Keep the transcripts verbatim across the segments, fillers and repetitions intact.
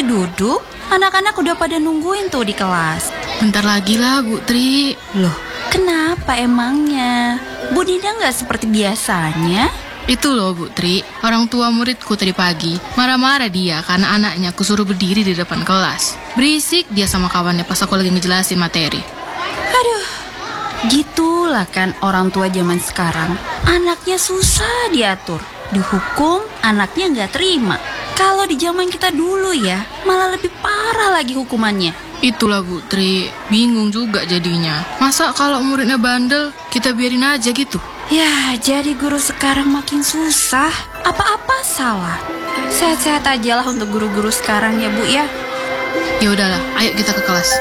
masih duduk? Anak-anak udah pada nungguin tuh di kelas. Bentar lagi lah, Bu Tri. Loh, kenapa emangnya? Bu Dinda nggak seperti biasanya? Itu loh, Bu Tri. Orang tua muridku tadi pagi marah-marah dia karena anaknya kusuruh berdiri di depan kelas. Berisik dia sama kawannya pas aku lagi ngejelasin materi. Aduh, gitulah kan orang tua zaman sekarang. Anaknya susah diatur. Dihukum, anaknya nggak terima. Kalau di zaman kita dulu ya, malah lebih parah lagi hukumannya. Itulah Bu Tri, bingung juga jadinya. Masa kalau muridnya bandel, kita biarin aja gitu? Ya, jadi guru sekarang makin susah. Apa-apa salah. Sehat-sehat aja lah untuk guru-guru sekarang ya Bu ya. Ya udahlah, ayo kita ke kelas.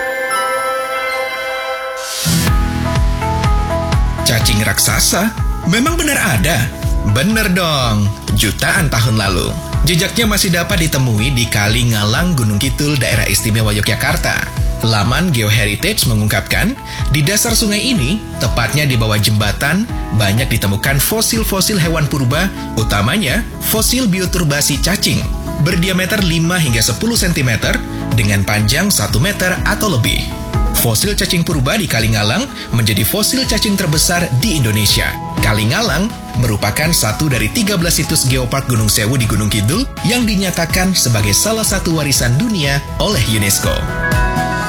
Cacing raksasa? Memang benar ada? Bener dong, jutaan tahun lalu. Jejaknya masih dapat ditemui di Kali Ngalang, Gunung Kidul, Daerah Istimewa Yogyakarta. Laman GeoHeritage mengungkapkan, di dasar sungai ini, tepatnya di bawah jembatan, banyak ditemukan fosil-fosil hewan purba, utamanya fosil bioturbasi cacing, berdiameter lima hingga sepuluh sentimeter, dengan panjang satu meter atau lebih. Fosil cacing purba di Kali Ngalang menjadi fosil cacing terbesar di Indonesia. Kali Ngalang merupakan satu dari tiga belas situs geopark Gunung Sewu di Gunung Kidul yang dinyatakan sebagai salah satu warisan dunia oleh UNESCO.